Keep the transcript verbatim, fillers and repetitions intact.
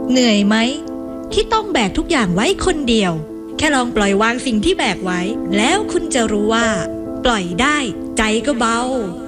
เหนื่อยไหมที่ต้องแบกทุกอย่างไว้คนเดียวแค่ลองปล่อยวางสิ่งที่แบกไว้แล้วคุณจะรู้ว่าปล่อยได้ใจก็เบา